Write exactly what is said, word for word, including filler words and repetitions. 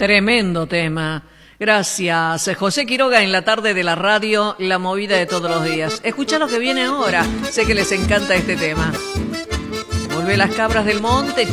Tremendo tema. Gracias, José Quiroga, en la tarde de la radio, la movida de todos los días. Escucha lo que viene ahora, sé que les encanta este tema. Vuelve las cabras del monte,